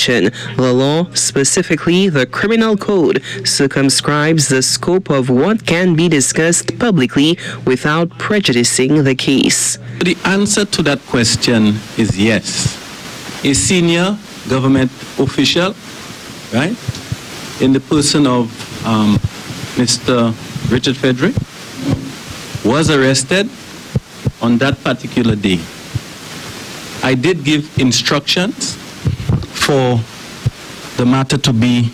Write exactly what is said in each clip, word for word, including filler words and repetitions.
investigation. The law, specifically the Criminal Code, circumscribes the scope of what can be discussed publicly without prejudicing the case. The answer to that question is yes. A senior government official, right, in the person of um, Mister Richard Frederick, was arrested on that particular day. I did give instructions for the matter to be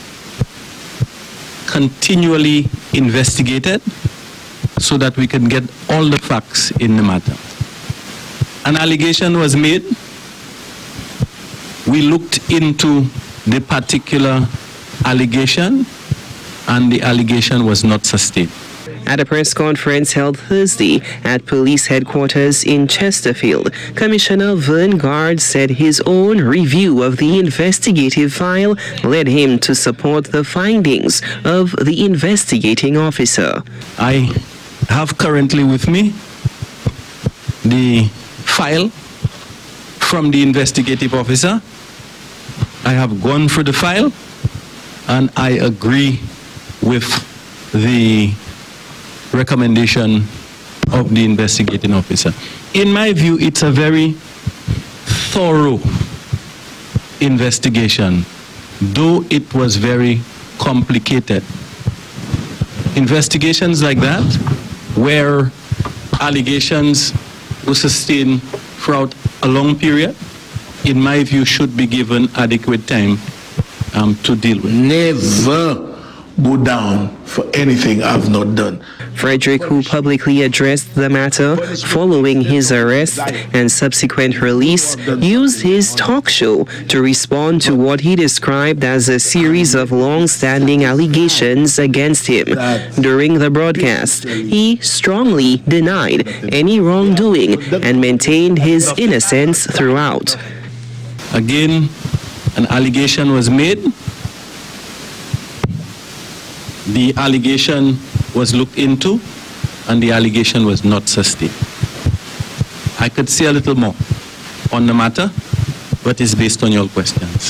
continually investigated so that we can get all the facts in the matter. An allegation was made. We looked into the particular allegation, and the allegation was not sustained. At a press conference held Thursday at police headquarters in Chesterfield, Commissioner Vern Guard said his own review of the investigative file led him to support the findings of the investigating officer. I have currently with me the file from the investigative officer. I have gone through the file and I agree with the recommendation of the investigating officer. In my view, it's a very thorough investigation, though it was very complicated. Investigations like that, where allegations were sustained throughout a long period, in my view, should be given adequate time um, to deal with. Never go down for anything I've not done. Frederick, who publicly addressed the matter following his arrest and subsequent release, used his talk show to respond to what he described as a series of long-standing allegations against him. During the broadcast, he strongly denied any wrongdoing and maintained his innocence throughout. Again, an allegation was made. The allegation was looked into, and the allegation was not sustained. I could say a little more on the matter, but it's based on your questions.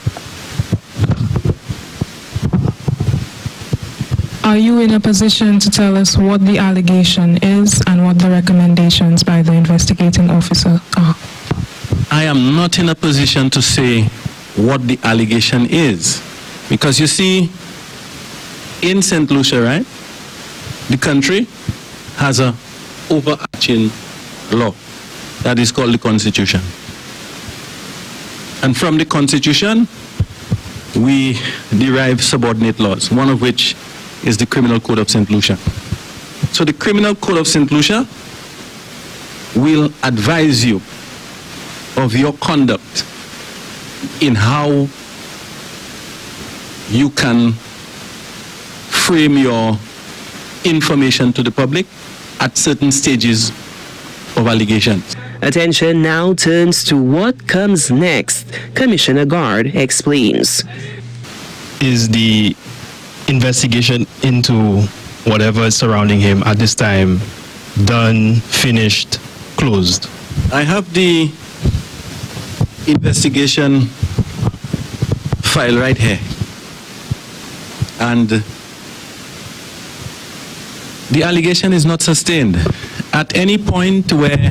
Are you in a position to tell us what the allegation is and what the recommendations by the investigating officer are? I am not in a position to say what the allegation is, because you see, in Saint Lucia, right, the country has a overarching law that is called the Constitution. And from the Constitution, we derive subordinate laws, one of which is the Criminal Code of Saint Lucia. So the Criminal Code of Saint Lucia will advise you of your conduct in how you can frame your information to the public at certain stages of allegations. Attention now turns to what comes next. Commissioner Guard explains. Is the investigation into whatever is surrounding him at this time done, finished, closed? I have the investigation file right here. And the allegation is not sustained. At any point where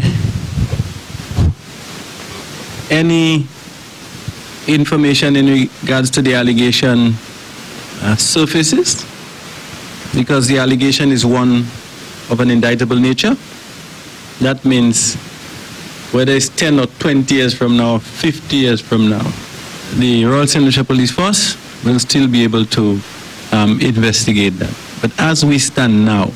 any information in regards to the allegation uh, surfaces, because the allegation is one of an indictable nature, that means whether it's ten or twenty years from now, fifty years from now, the Royal Saint Lucia Police Force will still be able to um, investigate that. But as we stand now,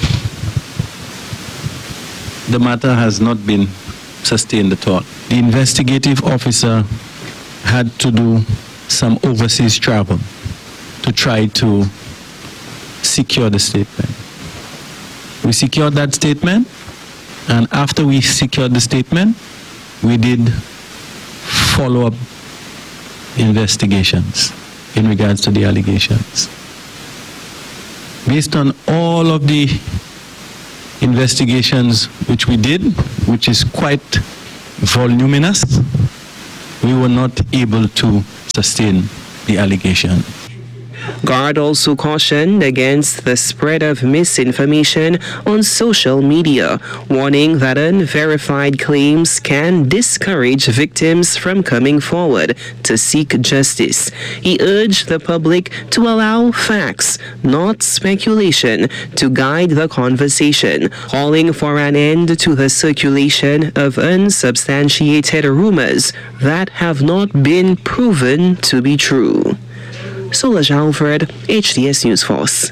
the matter has not been sustained at all. The investigative officer had to do some overseas travel to try to secure the statement. We secured that statement, and after we secured the statement, we did follow-up investigations in regards to the allegations. Based on all of the investigations which we did, which is quite voluminous, we were not able to sustain the allegation. Guard also cautioned against the spread of misinformation on social media, warning that unverified claims can discourage victims from coming forward to seek justice. He urged the public to allow facts, not speculation, to guide the conversation, calling for an end to the circulation of unsubstantiated rumors that have not been proven to be true. Solange Alfred, H D S News Force.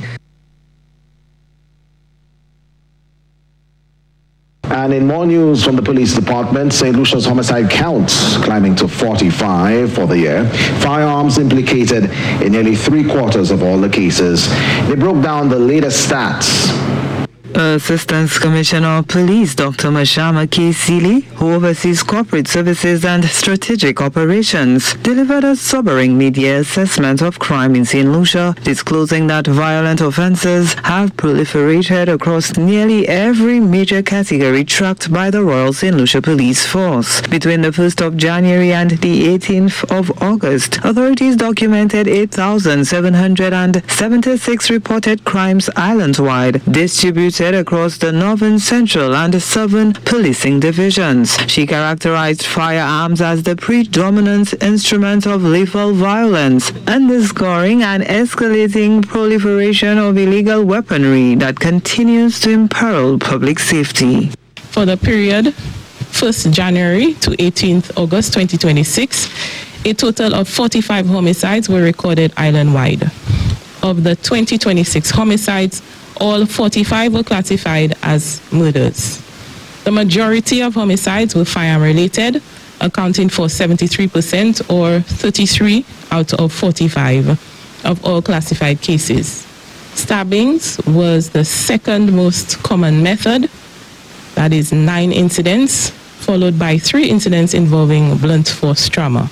And in more news from the police department, Saint Lucia's homicide counts climbing to forty-five for the year. Firearms implicated in nearly three quarters of all the cases. They broke down the latest stats. Assistant Commissioner of Police Doctor Mashama K. Seeley, who oversees corporate services and strategic operations, delivered a sobering media assessment of crime in Saint Lucia, disclosing that violent offences have proliferated across nearly every major category tracked by the Royal Saint Lucia Police Force. Between the first of January and the eighteenth of August, authorities documented eight thousand seven hundred seventy-six reported crimes island-wide, distributed across the northern, central, and southern policing divisions. She characterized firearms as the predominant instrument of lethal violence, underscoring an escalating proliferation of illegal weaponry that continues to imperil public safety. For the period first of January to eighteenth of August twenty twenty-six, a total of forty-five homicides were recorded island-wide. Of the twenty twenty-six homicides, all forty-five were classified as murders. The majority of homicides were firearm-related, accounting for seventy-three percent or thirty-three out of forty-five of all classified cases. Stabbings was the second most common method, that is nine incidents, followed by three incidents involving blunt force trauma.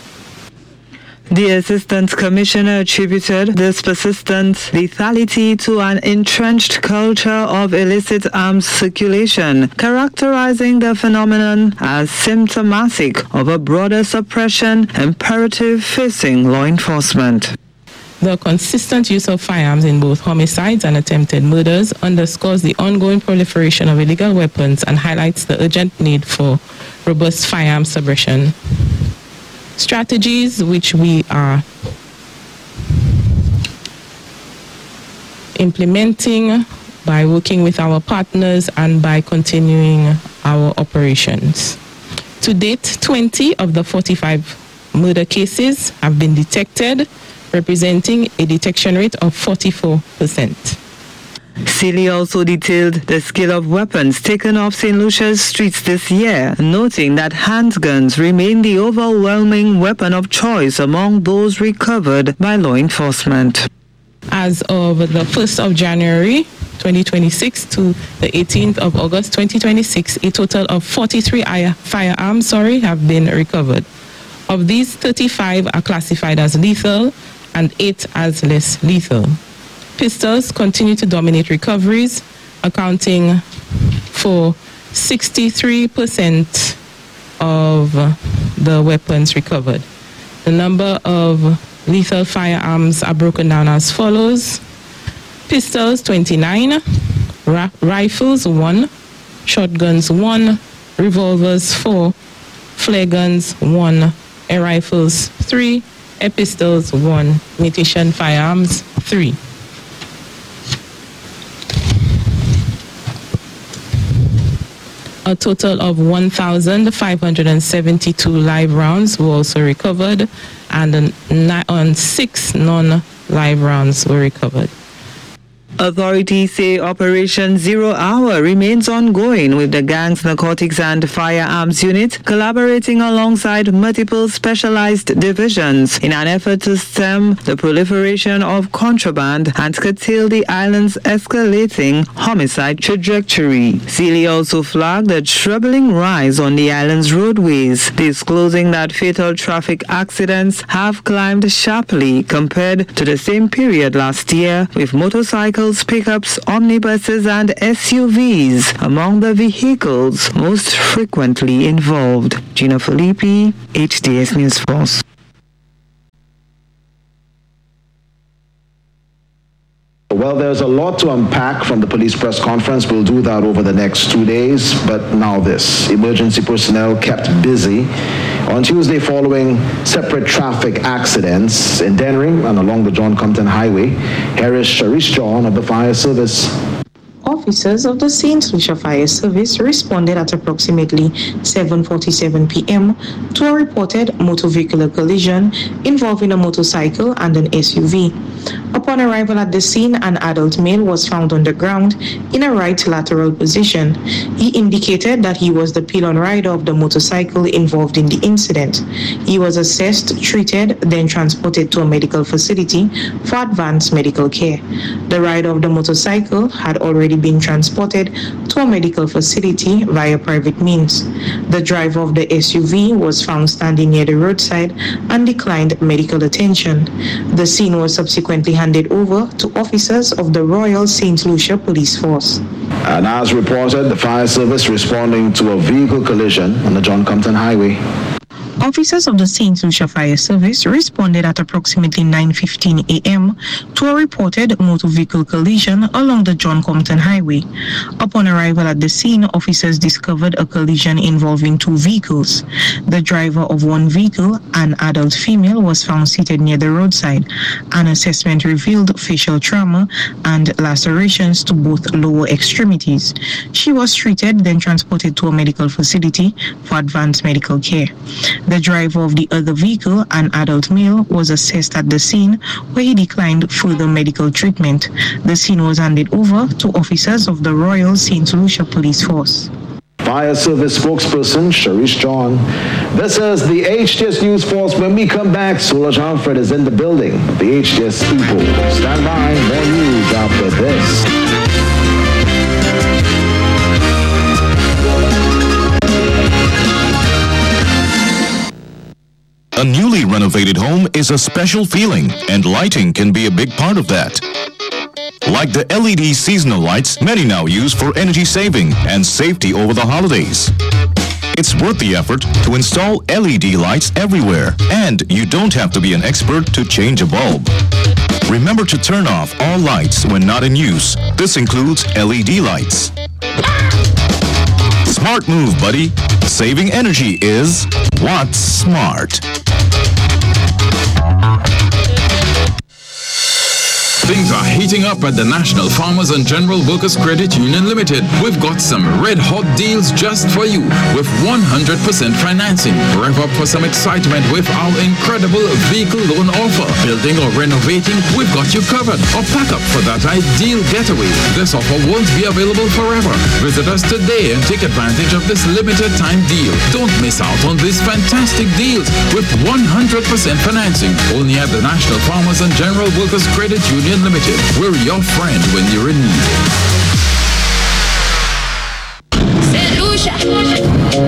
The Assistant Commissioner attributed this persistent lethality to an entrenched culture of illicit arms circulation, characterizing the phenomenon as symptomatic of a broader suppression imperative facing law enforcement. The consistent use of firearms in both homicides and attempted murders underscores the ongoing proliferation of illegal weapons and highlights the urgent need for robust firearm suppression strategies, which we are implementing by working with our partners and by continuing our operations. To date, twenty of the forty-five murder cases have been detected, representing a detection rate of forty-four percent. Seeley also detailed the scale of weapons taken off Saint Lucia's streets this year, noting that handguns remain the overwhelming weapon of choice among those recovered by law enforcement. As of the first of January twenty twenty-six to the eighteenth of August twenty twenty-six, a total of forty-three firearms sorry, have been recovered. Of these, thirty-five are classified as lethal and eight as less lethal. Pistols continue to dominate recoveries, accounting for sixty-three percent of the weapons recovered. The number of lethal firearms are broken down as follows: pistols twenty-nine, ra- rifles one, shotguns one, revolvers four, flare guns one, air rifles three, air pistols one, imitation firearms three. A total of one thousand five hundred seventy-two live rounds were also recovered, and on six non-live rounds were recovered. Authorities say Operation Zero Hour remains ongoing, with the Gangs, Narcotics and Firearms Unit collaborating alongside multiple specialized divisions in an effort to stem the proliferation of contraband and curtail the island's escalating homicide trajectory. Seeley also flagged the troubling rise on the island's roadways, disclosing that fatal traffic accidents have climbed sharply compared to the same period last year, with motorcycles, pickups, omnibuses and S U Vs among the vehicles most frequently involved. Gina Filippi, H D S News Force. Well, there's a lot to unpack from the police press conference. We'll do that over the next two days. But now this. Emergency personnel kept busy on Tuesday following separate traffic accidents in Dennery and along the John Compton Highway. Here is Sharice John of the Fire Service. Officers of the Saint Lucia Fire Service responded at approximately seven forty-seven p.m. to a reported motor vehicular collision involving a motorcycle and an S U V. Upon arrival at the scene, an adult male was found on the ground in a right lateral position. He indicated that he was the pylon rider of the motorcycle involved in the incident. He was assessed, treated, then transported to a medical facility for advanced medical care. The rider of the motorcycle had already been transported to a medical facility via private means. The driver of the S U V was found standing near the roadside and declined medical attention. The scene was subsequently handed over to officers of the Royal Saint Lucia Police Force. And as reported, the fire service responding to a vehicle collision on the John Compton Highway. Officers of the Saint Lucia Fire Service responded at approximately nine fifteen a.m. to a reported motor vehicle collision along the John Compton Highway. Upon arrival at the scene, officers discovered a collision involving two vehicles. The driver of one vehicle, an adult female, was found seated near the roadside. An assessment revealed facial trauma and lacerations to both lower extremities. She was treated, then transported to a medical facility for advanced medical care. The driver of the other vehicle, an adult male, was assessed at the scene where he declined further medical treatment. The scene was handed over to officers of the Royal Saint Lucia Police Force. Fire Service spokesperson Sharice John. This is the H T S News Force. When we come back, Solange Alfred is in the building. The H T S people. Stand by. More news after this. A newly renovated home is a special feeling, and lighting can be a big part of that. Like the L E D seasonal lights many now use for energy saving and safety over the holidays. It's worth the effort to install L E D lights everywhere, and you don't have to be an expert to change a bulb. Remember to turn off all lights when not in use. This includes L E D lights. Smart move, buddy. Saving energy is what's smart. Things are heating up at the National Farmers and General Workers Credit Union Limited. We've got some red-hot deals just for you with one hundred percent financing. Rev up for some excitement with our incredible vehicle loan offer. Building or renovating, we've got you covered. Or pack up for that ideal getaway. This offer won't be available forever. Visit us today and take advantage of this limited time deal. Don't miss out on these fantastic deals with one hundred percent financing. Only at the National Farmers and General Workers Credit Union Limited. We're your friend when you're in need. Saint Lucia.